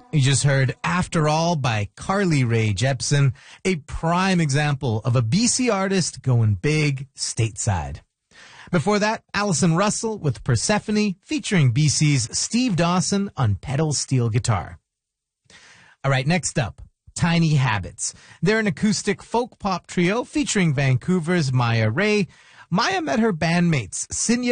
You just heard After All by Carly Rae Jepsen, a prime example of a BC artist going big stateside. Before that, Alison Russell with Persephone featuring BC's Steve Dawson on pedal steel guitar. All right, next up, Tiny Habits. They're an acoustic folk pop trio featuring Vancouver's Maya Ray. Maya met her bandmates, Sinya